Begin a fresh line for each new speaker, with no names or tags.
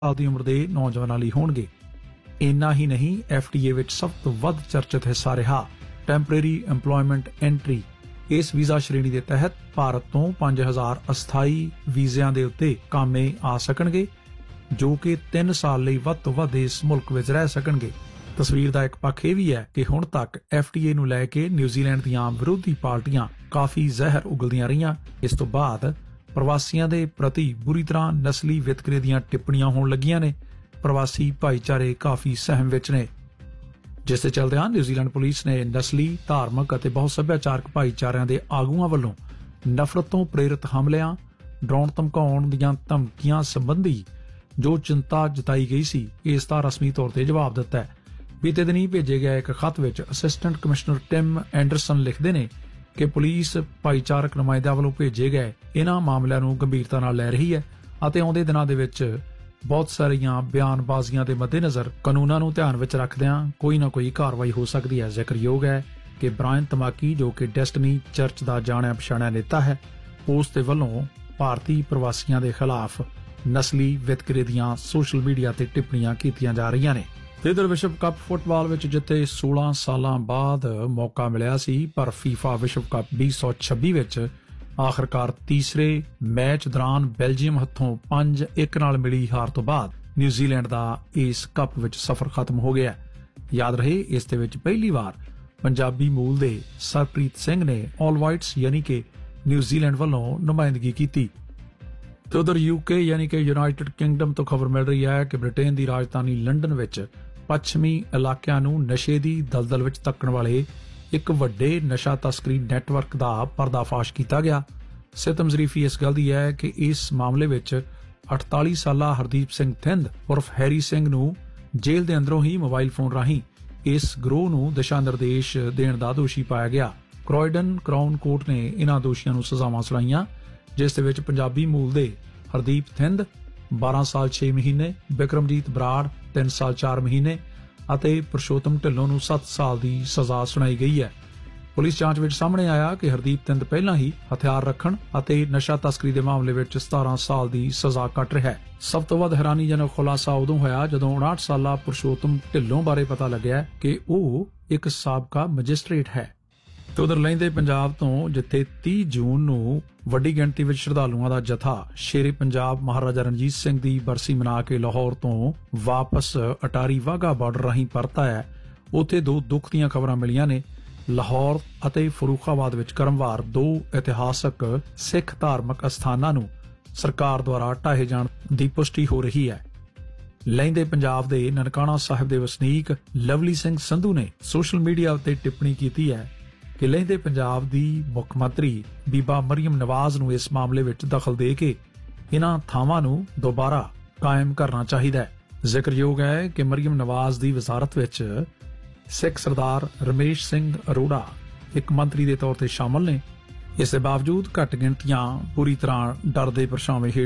ਸਾਲ ਦੀ ਉਮਰ ਦੇ ਨੌਜਵਾਨਾਂ ਲਈ ਹੋਣਗੇ। ਇੰਨਾ ਹੀ ਨਹੀਂ, FTA ਵਿੱਚ ਸਭ ਤੋਂ ਵੱਧ ਚਰਚਿਤ ਹਿੱਸਾ ਰਿਹਾ ਟੈਂਪਰੇਰੀ ਐਮਪਲੋਇਮੈਂਟ ਐਂਟਰੀ। ਇਸ ਵੀਜ਼ਾ ਸ਼੍ਰੇਣੀ ਦੇ ਤਹਿਤ ਭਾਰਤ ਤੋਂ 5000 ਅਸਥਾਈ ਵੀਜ਼ਿਆਂ ਦੇ ਉੱਤੇ ਕਾਮੇ ਆ ਸਕਣਗੇ, ਜੋ ਕਿ 3 ਸਾਲ ਲਈ ਵੱਧ ਤੋਂ ਵੱਧ ਇਸ ਮੁਲਕ ਵਿੱਚ ਰਹਿ ਸਕਣਗੇ। ਤਸਵੀਰ ਦਾ ਇੱਕ ਪੱਖ ਇਹ ਵੀ ਹੈ ਕਿ ਹੁਣ ਤੱਕ FTA ਨੂੰ ਲੈ ਕੇ ਨਿਊਜ਼ੀਲੈਂਡ ਦੀਆਂ ਵਿਰੋਧੀ ਪਾਰਟੀਆਂ ਕਾਫੀ ਜ਼ਹਿਰ ਉਗਲਦੀਆਂ ਰਹੀਆਂ। ਇਸ ਤੋਂ ਬਾਅਦ ਪ੍ਰਵਾਸੀਆਂ ਦੇ ਪ੍ਰਤੀ ਬੁਰੀ ਤਰ੍ਹਾਂ ਨਸਲੀ ਵਿਤਕਰੇ ਦੀਆਂ ਟਿੱਪਣੀਆਂ ਹੋਣ ਲੱਗੀਆਂ ਨੇ। ਪ੍ਰਵਾਸੀ ਭਾਈਚਾਰੇ ਕਾਫੀ ਸਹਿਮ ਵਿੱਚ ਨੇ, ਜਿਸ ਦੇ ਚਲਦਿਆਂ ਨਿਊਜ਼ੀਲੈਂਡ ਪੁਲਿਸ ਨੇ ਨਸਲੀ, ਧਾਰਮਿਕ ਅਤੇ ਬਹੁ ਸੱਭਿਆਚਾਰਕ ਭਾਈਚਾਰਿਆਂ ਦੇ ਆਗੂਆਂ ਵੱਲੋਂ ਨਫ਼ਰਤ ਤੋਂ ਪ੍ਰੇਰਿਤ ਹਮਲਿਆਂ, ਡਰਾਉਣ ਧਮਕਾਉਣ ਦੀਆਂ ਧਮਕੀਆਂ ਸੰਬੰਧੀ ਜੋ ਚਿੰਤਾ ਜਤਾਈ ਗਈ ਸੀ, ਇਸ ਦਾ ਰਸਮੀ ਤੌਰ ਤੇ ਜਵਾਬ ਦਿੱਤਾ ਹੈ। ਬੀਤੇ ਦਿਨੀ ਭੇਜੇ ਗਏ ਇੱਕ ਖੱਤ ਵਿੱਚ ਅਸਿਸਟੈਂਟ ਕਮਿਸ਼ਨਰ ਟਿਮ ਐਂਡਰਸਨ ਲਿਖਦੇ ਨੇ ਕਿ ਪੁਲਿਸ ਭਾਈਚਾਰਕ ਨੁਮਾਇੰਦਿਆਂ ਵੱਲੋਂ ਭੇਜੇ ਗਏ ਇਹਨਾਂ ਮਾਮਲਿਆਂ ਨੂੰ ਗੰਭੀਰਤਾ ਨਾਲ ਲੈ ਰਹੀ ਹੈ ਅਤੇ ਆਉਂਦੇ ਦਿਨਾਂ ਦੇ ਵਿੱਚ ਬਹੁਤ ਸਾਰੀਆਂ ਬਿਆਨਬਾਜ਼ੀਆਂ ਦੇ ਮੱਦੇਨਜ਼ਰ ਕਾਨੂੰਨਾਂ ਨੂੰ ਧਿਆਨ ਵਿੱਚ ਰੱਖਦਿਆਂ ਕੋਈ ਨਾ ਕੋਈ ਕਾਰਵਾਈ ਹੋ ਸਕਦੀ ਹੈ। ਜ਼ਿਕਰਯੋਗ ਹੈ ਕਿ ਬ੍ਰਾਇਨ ਤਮਾਕੀ, ਜੋ ਕਿ ਡੈਸਟਨੀ ਚਰਚ ਦਾ ਜਾਣਿਆ ਪਛਾਣਿਆ ਨੇਤਾ ਹੈ, ਉਸ ਦੇ ਵੱਲੋਂ ਭਾਰਤੀ ਪ੍ਰਵਾਸੀਆਂ ਦੇ ਖਿਲਾਫ ਨਸਲੀ ਵਿਤਕਰੇ ਦੀਆਂ ਸੋਸ਼ਲ ਮੀਡੀਆ ਤੇ ਟਿੱਪਣੀਆਂ ਕੀਤੀਆਂ ਜਾ ਰਹੀਆਂ ਨੇ। ਇਧਰ ਵਿਸ਼ਵ ਕੱਪ ਫੁੱਟਬਾਲ ਵਿੱਚ ਜਿੱਥੇ 16 ਸਾਲਾਂ ਬਾਅਦ ਮੌਕਾ ਮਿਲਿਆ ਸੀ, ਪਰ FIFA ਵਿਸ਼ਵ ਕੱਪ 2026 ਵਿੱਚ ਆਖਰਕਾਰ ਤੀਸਰੇ ਮੈਚ ਦੌਰਾਨ ਬੈਲਜੀਅਮ ਹੱਥੋਂ 5-1 ਨਾਲ ਮਿਲੀ ਹਾਰ ਤੋਂ ਬਾਅਦ ਨਿਊਜ਼ੀਲੈਂਡ ਦਾ ਇਸ ਕੱਪ ਵਿੱਚ ਸਫ਼ਰ ਖਤਮ ਹੋ ਗਿਆ। ਯਾਦ ਰਹੇ, ਇਸ ਦੇ ਵਿੱਚ ਪਹਿਲੀ ਵਾਰ ਪੰਜਾਬੀ ਮੂਲ ਦੇ ਸਰਪ੍ਰੀਤ ਸਿੰਘ ਨੇ ਆਲ ਵਾਈਟਸ ਯਾਨੀ ਕਿ ਨਿਊਜ਼ੀਲੈਂਡ ਵੱਲੋਂ ਨੁਮਾਇੰਦਗੀ ਕੀਤੀ। ਤੇ ਉਧਰ UK ਯਾਨੀ ਕਿ ਯੂਨਾਈਟਿਡ ਕਿੰਗਡਮ ਤੋਂ ਖਬਰ ਮਿਲ ਰਹੀ ਹੈ ਕਿ ਬ੍ਰਿਟੇਨ ਦੀ ਰਾਜਧਾਨੀ ਲੰਡਨ ਵਿੱਚ ਪੱਛਮੀ ਇਲਾਕਿਆਂ ਨੂੰ ਨਸ਼ੇ ਦੀ ਦਲਦਲ ਵਿੱਚ ਧੱਕਣ ਵਾਲੇ ਇੱਕ ਵੱਡੇ ਨਸ਼ਾ ਤਸਕਰੀ ਨੈਟਵਰਕ ਦਾ ਪਰਦਾਫਾਸ਼ ਕੀਤਾ ਗਿਆ। ਸਿਤਮਜ਼ਰੀਫੀ ਇਸ ਗੱਲ ਦੀ ਹੈ ਕਿ ਇਸ ਮਾਮਲੇ ਵਿੱਚ 48 ਸਾਲਾ ਹਰਦੀਪ ਸਿੰਘ ਥਿੰਦ ਉਰਫ ਹੈਰੀ ਸਿੰਘ ਨੂੰ ਜੇਲ੍ਹ ਦੇ ਅੰਦਰੋਂ ਹੀ ਮੋਬਾਈਲ ਫੋਨ ਰਾਹੀਂ ਇਸ ਗਰੋਹ ਨੂੰ ਦਿਸ਼ਾ ਨਿਰਦੇਸ਼ ਦੇਣ ਦਾ ਦੋਸ਼ੀ ਪਾਇਆ ਗਿਆ। ਕ੍ਰੋਇਡਨ ਕਰਾਊਨ ਕੋਰਟ ਨੇ ਇਹਨਾਂ ਦੋਸ਼ੀਆਂ ਨੂੰ ਸਜ਼ਾਵਾਂ ਸੁਣਾਈਆਂ, ਜਿਸ ਦੇ ਵਿੱਚ ਪੰਜਾਬੀ ਮੂਲ ਦੇ ਹਰਦੀਪ ਥਿੰਦ 12 ਸਾਲ 6 ਮਹੀਨੇ, ਬਿਕਰਮਜੀਤ ਬਰਾੜ 3 ਸਾਲ 4 ਮਹੀਨੇ ਅਤੇ ਪੁਰਸ਼ੋਤਮ ਢਿੱਲੋਂ ਨੂੰ 7 ਸਾਲ ਦੀ ਸਜ਼ਾ ਸੁਣਾਈ ਗਈ ਹੈ। ਪੁਲਿਸ ਜਾਂਚ ਵਿੱਚ ਸਾਹਮਣੇ ਆਇਆ ਕਿ ਹਰਦੀਪ ਥਿੰਦ ਪਹਿਲਾਂ ਹੀ ਹਥਿਆਰ ਰੱਖਣ ਅਤੇ ਨਸ਼ਾ ਤਸਕਰੀ ਦੇ ਮਾਮਲੇ ਵਿੱਚ 17 ਸਾਲ ਦੀ ਸਜ਼ਾ ਕੱਟ ਰਿਹਾ ਹੈ। ਸਭ ਤੋਂ ਵੱਧ ਹੈਰਾਨੀਜਨਕ ਖੁਲਾਸਾ ਉਦੋਂ ਹੋਇਆ ਜਦੋਂ 59 ਸਾਲਾ ਪੁਰਸ਼ੋਤਮ ਢਿੱਲੋਂ ਬਾਰੇ ਪਤਾ ਲੱਗਿਆ ਕਿ ਉਹ ਇੱਕ ਸਾਬਕਾ ਮੈਜਿਸਟ੍ਰੇਟ ਹੈ। ਤੇ ਉਧਰ ਲਹਿੰਦੇ ਪੰਜਾਬ ਤੋਂ ਜਿੱਥੇ 30 ਜੂਨ ਨੂੰ ਵੱਡੀ ਗਿਣਤੀ ਵਿੱਚ ਸ਼ਰਧਾਲੂਆਂ ਦਾ ਜਥਾ ਸ਼ੇਰੇ ਪੰਜਾਬ ਮਹਾਰਾਜਾ ਰਣਜੀਤ ਸਿੰਘ ਦੀ ਬਰਸੀ ਮਨਾ ਕੇ ਲਾਹੌਰ ਤੋਂ ਵਾਪਸ ਅਟਾਰੀ ਵਾਹਗਾ ਬਾਰਡਰ ਰਾਹੀਂ ਪਰਤਾ ਹੈ, ਉੱਥੇ 2 ਦੁੱਖ ਦੀਆਂ ਖਬਰਾਂ ਮਿਲੀਆਂ ਨੇ। ਲਾਹੌਰ ਅਤੇ ਫਰੂਖਾਬਾਦ ਵਿੱਚ ਕ੍ਰਮਵਾਰ 2 ਇਤਿਹਾਸਕ ਸਿੱਖ ਧਾਰਮਿਕ ਅਸਥਾਨਾਂ ਨੂੰ ਸਰਕਾਰ ਦੁਆਰਾ ਢਾਹੇ ਜਾਣ ਦੀ ਪੁਸ਼ਟੀ ਹੋ ਰਹੀ ਹੈ। ਲਹਿੰਦੇ ਪੰਜਾਬ ਦੇ ਨਨਕਾਣਾ ਸਾਹਿਬ ਦੇ ਵਸਨੀਕ ਲਵਲੀ ਸਿੰਘ ਸੰਧੂ ਨੇ ਸੋਸ਼ਲ ਮੀਡੀਆ ਉੱਤੇ ਟਿੱਪਣੀ ਕੀਤੀ ਹੈ ਕਿ ਲਹਿੰਦੇ ਪੰਜਾਬ ਦੀ ਮੁੱਖ ਮੰਤਰੀ ਬੀਬਾ ਮਰੀਮ ਨਵਾਜ਼ ਨੂੰ ਇਸ ਮਾਮਲੇ ਵਿੱਚ ਦਖਲ ਦੇ ਕੇ ਇਹਨਾਂ ਥਾਵਾਂ ਨੂੰ ਦੁਬਾਰਾ ਕਾਇਮ ਕਰਨਾ ਚਾਹੀਦਾ ਹੈ। ਜ਼ਿਕਰਯੋਗ ਹੈ ਕਿ ਮਰੀਮ ਨਵਾਜ਼ ਦੀ ਵਜ਼ਾਰਤ ਵਿੱਚ ਸਿੱਖ ਸਰਦਾਰ ਰਮੇਸ਼ ਸਿੰਘ ਅਰੋੜਾ ਇੱਕ ਮੰਤਰੀ ਦੇ ਤੌਰ ਤੇ ਸ਼ਾਮਲ ਨੇ। ਇਸ ਦੇ ਬਾਵਜੂਦ ਘੱਟ ਗਿਣਤੀਆਂ ਪੂਰੀ ਤਰ੍ਹਾਂ ਡਰ ਦੇ ਪਰਛਾਵੇਂ ਹੇਠ